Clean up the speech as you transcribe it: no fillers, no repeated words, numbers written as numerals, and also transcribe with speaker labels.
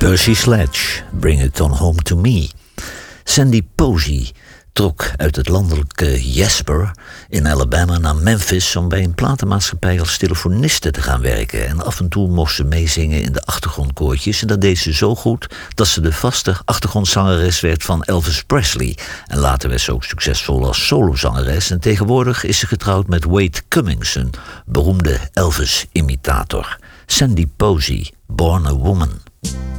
Speaker 1: Percy Sledge, Bring It On Home To Me. Sandy Posey trok uit het landelijke Jasper in Alabama naar Memphis om bij een platenmaatschappij als telefoniste te gaan werken. En af en toe mocht ze meezingen in de achtergrondkoortjes. En dat deed ze zo goed dat ze de vaste achtergrondzangeres werd van Elvis Presley. En later werd ze ook succesvol als solozangeres. En tegenwoordig is ze getrouwd met Wade Cummings, een beroemde Elvis-imitator. Sandy Posey, Born a Woman.